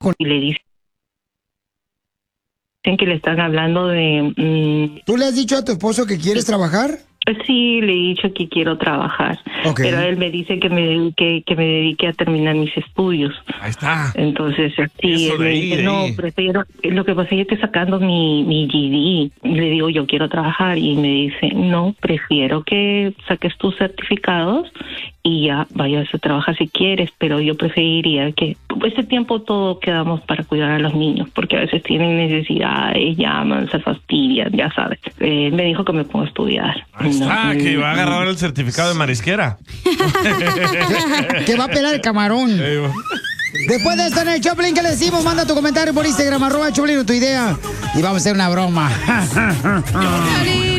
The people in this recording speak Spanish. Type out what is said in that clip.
con... Y le dicen que le están hablando de... ¿Tú le has dicho a tu esposo que quieres trabajar? Sí, le he dicho que quiero trabajar, pero él me dice que me dedique a terminar mis estudios. Ahí está. Entonces, sí, él me dice, no, prefiero, lo que pasa es que estoy sacando mi GED. Le digo, yo quiero trabajar, y me dice, no, prefiero que saques tus certificados y ya vayas a trabajar si quieres, pero yo preferiría que ese tiempo todo quedamos para cuidar a los niños, porque a veces tienen necesidades, llaman, se fastidian, ya sabes. Me dijo que me ponga a estudiar. Ahí está, que va a agarrar el certificado de marisquera. Que va a pelar el camarón. Después de esto en el Choplin, ¿qué le decimos? Manda tu comentario por Instagram, @Choplin, tu idea, y vamos a hacer una broma.